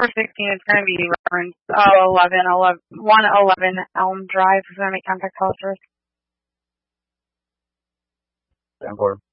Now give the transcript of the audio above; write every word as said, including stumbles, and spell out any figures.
four sixteen is going to be reference uh, eleven, eleven, one eleven Elm Drive. Is going to make contact call first. Stand for.